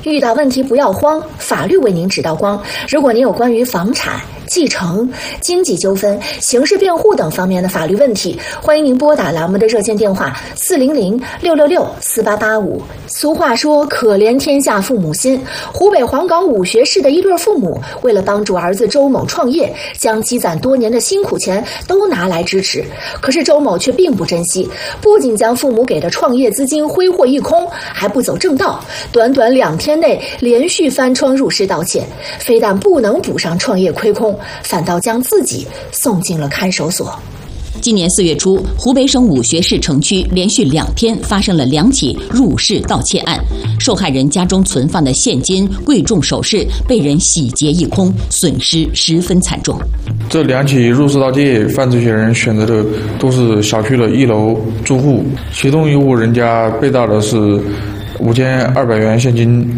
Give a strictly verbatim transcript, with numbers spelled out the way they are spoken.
遇到问题不要慌，法律为您指道光。如果您有关于房产、继承、经济纠纷、刑事辩护等方面的法律问题，欢迎您拨打栏目的热线电话四零零六六六四八八五。俗话说，可怜天下父母心。湖北黄冈武学市的一对父母，为了帮助儿子周某创业，将积攒多年的辛苦钱都拿来支持。可是周某却并不珍惜，不仅将父母给的创业资金挥霍一空，还不走正道，短短两天内连续翻窗入室盗窃，非但不能补上创业亏空，反倒将自己送进了看守所。 今年四月初，湖北省武穴市城区连续两天发生了两起入室盗窃案，受害人家中存放的现金、贵重首饰被人洗劫一空，损失十分惨重。 这两起入室盗窃，犯罪嫌疑人选择的都是小区的一楼住户，其中一户人家被盗的是五千二百元现金。